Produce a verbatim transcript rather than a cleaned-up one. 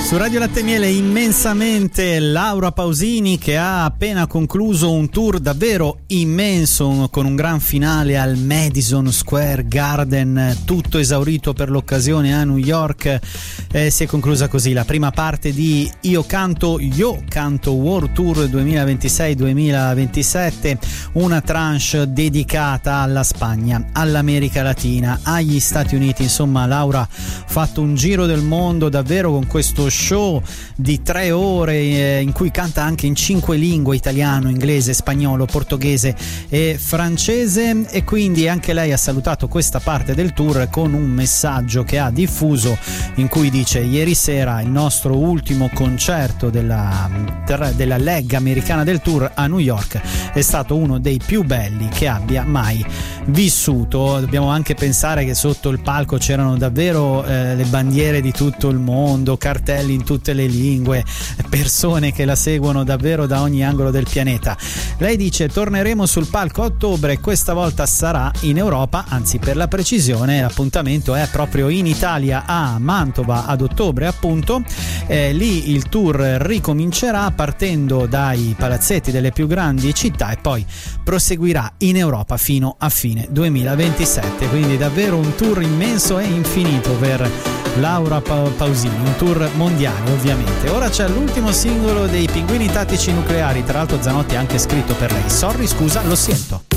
Su Radio Latte e Miele immensamente Laura Pausini, che ha appena concluso un tour davvero immenso con un gran finale al Madison Square Garden, tutto esaurito per l'occasione a New York. Eh, si è conclusa così la prima parte di Io Canto, Io Canto World Tour duemilaventisei duemilaventisette, una tranche dedicata alla Spagna, all'America Latina, agli Stati Uniti. Insomma, Laura ha fatto un giro del mondo davvero con questo show di tre ore eh, in cui canta anche in cinque lingue: italiano, inglese, spagnolo, portoghese e francese. E quindi anche lei ha salutato questa parte del tour con un messaggio che ha diffuso, in cui dice: ieri sera il nostro ultimo concerto della, della leg americana del tour a New York è stato uno dei più belli che abbia mai vissuto. Dobbiamo anche pensare che sotto il palco c'erano davvero eh, le bandiere di tutto il mondo, cartelli in tutte le lingue, persone che la seguono davvero da ogni angolo del pianeta. Lei dice: torneremo sul palco a ottobre, questa volta sarà in Europa, anzi per la precisione l'appuntamento è proprio in Italia, a Mantova, ad ottobre appunto. Eh, lì il tour ricomincerà partendo dai palazzetti delle più grandi città e poi proseguirà in Europa fino a fine duemilaventisette, quindi davvero un tour immenso e infinito per Laura pa- Pausini, un tour mondiale ovviamente. Ora c'è l'ultimo singolo dei Pinguini Tattici Nucleari, tra l'altro Zanotti ha anche scritto per lei: Sorry, scusa, lo sento.